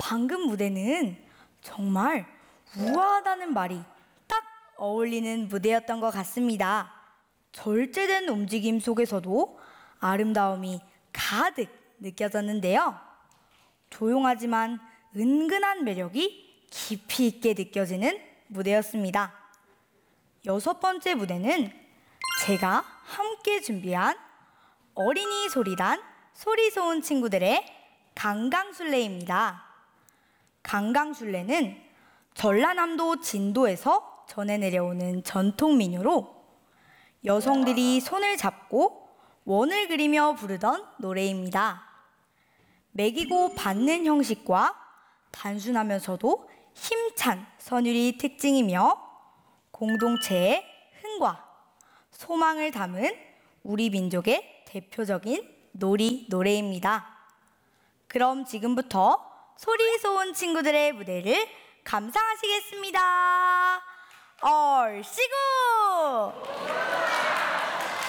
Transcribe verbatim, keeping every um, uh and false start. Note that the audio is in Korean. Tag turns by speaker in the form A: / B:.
A: 방금 무대는 정말 우아하다는 말이 딱 어울리는 무대였던 것 같습니다. 절제된 움직임 속에서도 아름다움이 가득 느껴졌는데요. 조용하지만 은근한 매력이 깊이 있게 느껴지는 무대였습니다. 여섯 번째 무대는 제가 함께 준비한 어린이 소리단 소리 소은 친구들의 강강술래입니다. 강강술래는 전라남도 진도에서 전해 내려오는 전통 민요로 여성들이 손을 잡고 원을 그리며 부르던 노래입니다. 매기고 받는 형식과 단순하면서도 힘찬 선율이 특징이며 공동체의 흥과 소망을 담은 우리 민족의 대표적인 놀이 노래입니다. 그럼 지금부터 소리 소은 친구들의 무대를 감상하시겠습니다. 얼씨구!